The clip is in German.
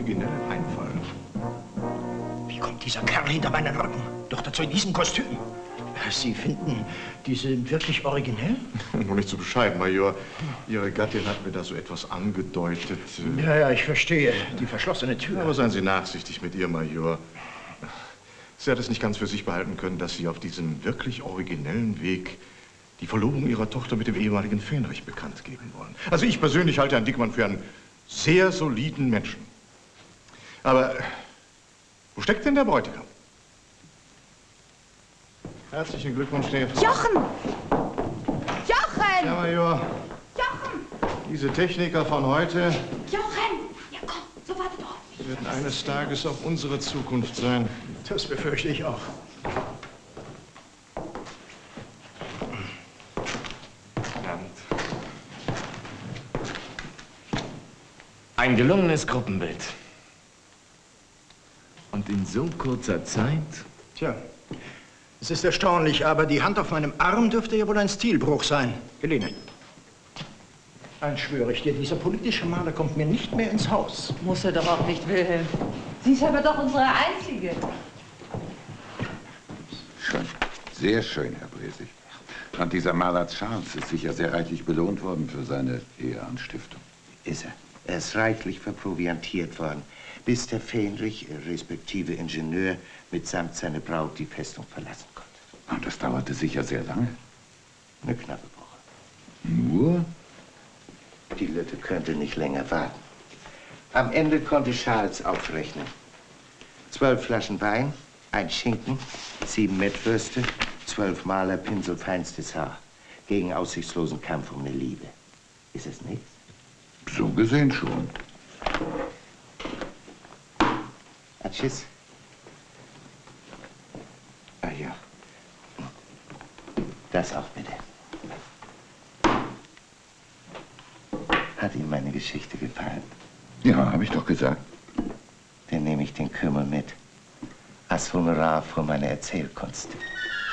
originellen Einfall. Wie kommt dieser Kerl hinter meinen Rücken? Doch dazu in diesem Kostüm. Sie finden diese wirklich originell? Nur nicht zu bescheiden, Major. Ihre Gattin hat mir da so etwas angedeutet. Ja, ich verstehe. Die verschlossene Tür. Aber seien Sie nachsichtig mit ihr, Major. Sie hat es nicht ganz für sich behalten können, dass Sie auf diesem wirklich originellen Weg die Verlobung Ihrer Tochter mit dem ehemaligen Fähnrich bekannt geben wollen. Also ich persönlich halte Herrn Dickmann für einen sehr soliden Menschen. Aber wo steckt denn der Bräutigam? Herzlichen Glückwunsch, Stefan. Jochen! Jochen! Ja, Major. Jochen! Diese Techniker von heute Jochen! Ja, komm, so warte doch. werden eines Tages auch unsere Zukunft sein. Das befürchte ich auch. Ein gelungenes Gruppenbild. Und in so kurzer Zeit? Tja, es ist erstaunlich, aber die Hand auf meinem Arm dürfte ja wohl ein Stilbruch sein. Helene. Eins schwöre ich dir, dieser politische Maler kommt mir nicht mehr ins Haus. Muss er doch auch nicht, Wilhelm. Sie ist aber doch unsere Einzige. Schön. Sehr schön, Herr Bresig. Und dieser Maler Charles ist sicher sehr reichlich belohnt worden für seine Eheanstiftung. Ist er. Er ist reichlich verproviantiert worden, bis der Fähnrich, respektive Ingenieur, mitsamt seiner Braut die Festung verlassen konnte. Und das dauerte sicher sehr lange. Eine knappe Woche. Nur? Die Lütte könnte nicht länger warten. Am Ende konnte Charles aufrechnen. 12 Flaschen Wein, ein Schinken, 7 Mettwürste, 12 Maler Pinsel feinstes Haar. Gegen aussichtslosen Kampf um eine Liebe. Ist es nichts? So gesehen schon. Tschüss. Ah ja. Das auch bitte. Hat Ihnen meine Geschichte gefallen? Ja, habe ich doch gesagt. Dann nehme ich den Kümmel mit. Als Honorar für meine Erzählkunst.